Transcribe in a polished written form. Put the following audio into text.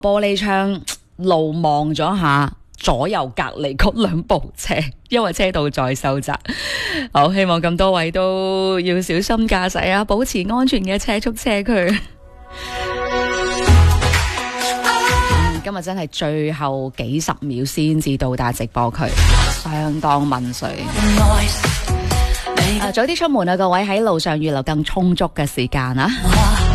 玻璃窗路望咗下左右隔離嗰兩部車，因為車道在收窄。好，希望咁多位都要小心駕駛啊，保持安全嘅車速車距。今日真係最後幾十秒先至到達直播區，相當問水。早啲出門啊，各位，喺路上預留更充足嘅時間啊！